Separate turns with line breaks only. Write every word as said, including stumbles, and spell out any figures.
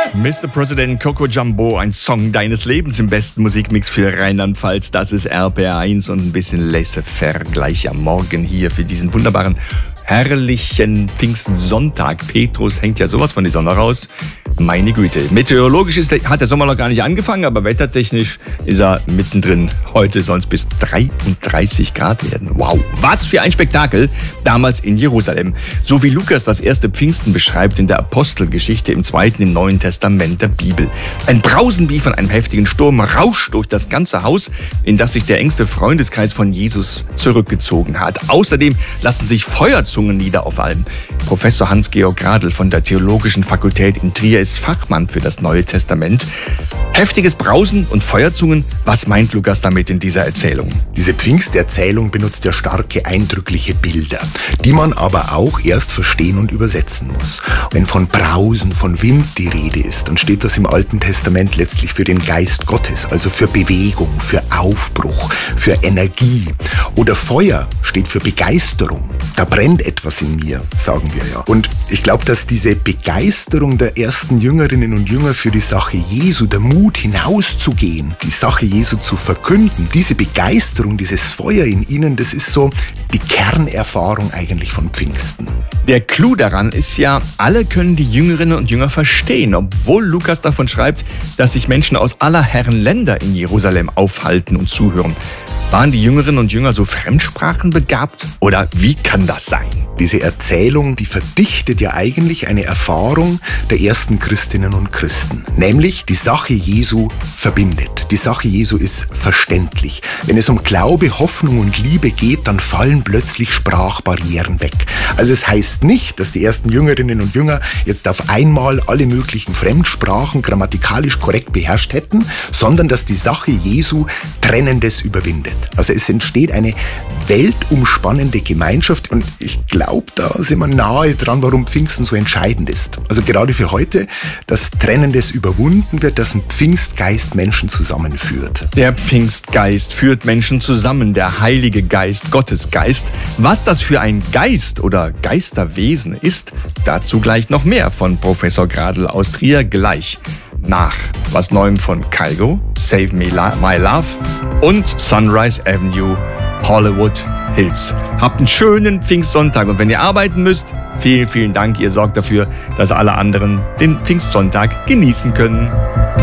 Mister President Coco Jumbo, ein Song deines Lebens im besten Musikmix für Rheinland-Pfalz. Das ist R P R eins und ein bisschen laissez-faire gleich am Morgen hier für diesen wunderbaren, herrlichen Pfingstsonntag. Petrus hängt ja sowas von die Sonne raus. Meine Güte. Meteorologisch ist der, hat der Sommer noch gar nicht angefangen, aber wettertechnisch ist er mittendrin. Heute soll es bis dreiunddreißig Grad werden. Wow, was für ein Spektakel damals in Jerusalem. So wie Lukas das erste Pfingsten beschreibt in der Apostelgeschichte im zweiten im Neuen Testament der Bibel. Ein Brausen wie von einem heftigen Sturm rauscht durch das ganze Haus, in das sich der engste Freundeskreis von Jesus zurückgezogen hat. Außerdem lassen sich Feuerzungen nieder auf allem. Professor Hans-Georg Gradl von der Theologischen Fakultät in Trier ist Fachmann für das Neue Testament. Heftiges Brausen und Feuerzungen, was meint Lukas damit in dieser Erzählung?
Diese Pfingsterzählung benutzt ja starke, eindrückliche Bilder, die man aber auch erst verstehen und übersetzen muss. Wenn von Brausen, von Wind die Rede ist, dann steht das im Alten Testament letztlich für den Geist Gottes, also für Bewegung, für Aufbruch, für Energie. Oder Feuer steht für Begeisterung. Da brennt etwas in mir, sagen wir ja. Und ich glaube, dass diese Begeisterung der ersten Jüngerinnen und Jünger für die Sache Jesu, der Mut hinauszugehen, die Sache Jesu zu verkünden, diese Begeisterung, dieses Feuer in ihnen, das ist so die Kernerfahrung eigentlich von Pfingsten.
Der Clou daran ist ja, alle können die Jüngerinnen und Jünger verstehen, obwohl Lukas davon schreibt, dass sich Menschen aus aller Herren Länder in Jerusalem aufhalten und zuhören. Waren die Jüngerinnen und Jünger so fremdsprachenbegabt? Oder wie kann das sein?
Diese Erzählung, die verdichtet ja eigentlich eine Erfahrung der ersten Christinnen und Christen. Nämlich, die Sache Jesu verbindet. Die Sache Jesu ist verständlich. Wenn es um Glaube, Hoffnung und Liebe geht, dann fallen plötzlich Sprachbarrieren weg. Also es heißt nicht, dass die ersten Jüngerinnen und Jünger jetzt auf einmal alle möglichen Fremdsprachen grammatikalisch korrekt beherrscht hätten, sondern dass die Sache Jesu Trennendes überwindet. Also es entsteht eine weltumspannende Gemeinschaft und ich glaube, da sind wir nahe dran, warum Pfingsten so entscheidend ist. Also gerade für heute, dass Trennendes überwunden wird, dass ein Pfingstgeist Menschen zusammenführt.
Der Pfingstgeist führt Menschen zusammen, der Heilige Geist, Gottes Geist. Was das für ein Geist oder Geisterwesen ist, dazu gleich noch mehr von Professor Gradl aus Trier gleich. Nach was Neuem von Kygo, Save Me My Love und Sunrise Avenue, Hollywood Hills. Habt einen schönen Pfingstsonntag und wenn ihr arbeiten müsst, vielen, vielen Dank. Ihr sorgt dafür, dass alle anderen den Pfingstsonntag genießen können.